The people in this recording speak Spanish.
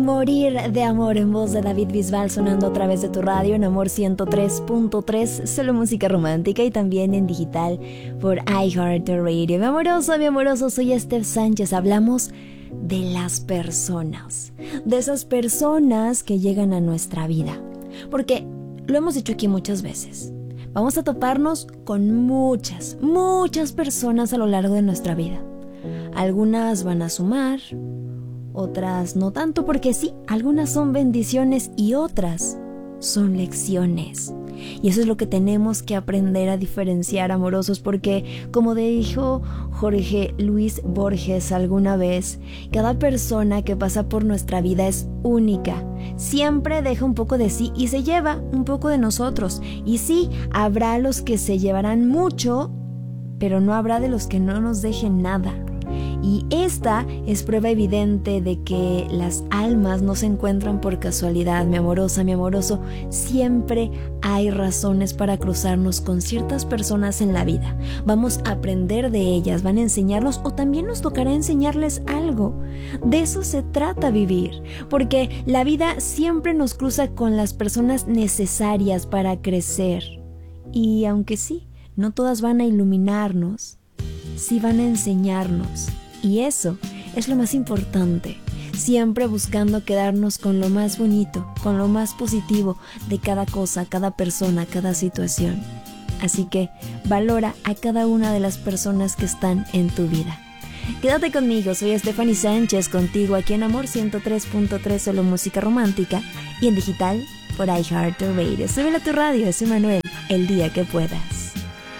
Morir de amor en voz de David Bisbal sonando a través de tu radio en Amor 103.3, solo música romántica y también en digital por iHeartRadio. Mi amoroso, soy Steph Sánchez. Hablamos de las personas, de esas personas que llegan a nuestra vida. Porque lo hemos dicho aquí muchas veces, vamos a toparnos con muchas personas a lo largo de nuestra vida. Algunas van a sumar, otras no tanto, porque sí, algunas son bendiciones y otras son lecciones. Y eso es lo que tenemos que aprender a diferenciar, amorosos, porque como dijo Jorge Luis Borges alguna vez, cada persona que pasa por nuestra vida es única. Siempre deja un poco de sí y se lleva un poco de nosotros. Y sí, habrá los que se llevarán mucho, pero no habrá de los que no nos dejen nada. Y esta es prueba evidente de que las almas no se encuentran por casualidad, mi amorosa, mi amoroso. Siempre hay razones para cruzarnos con ciertas personas en la vida. Vamos a aprender de ellas, van a enseñarnos o también nos tocará enseñarles algo. De eso se trata vivir, porque la vida siempre nos cruza con las personas necesarias para crecer. Y aunque sí, no todas van a iluminarnos, sí van a enseñarnos. Y eso es lo más importante, siempre buscando quedarnos con lo más bonito, con lo más positivo de cada cosa, cada persona, cada situación. Así que valora a cada una de las personas que están en tu vida. Quédate conmigo, soy Stephanie Sánchez, contigo aquí en Amor 103.3, solo música romántica, y en digital por iHeartRadio. Súbela a tu radio, soy Manuel, el día que puedas.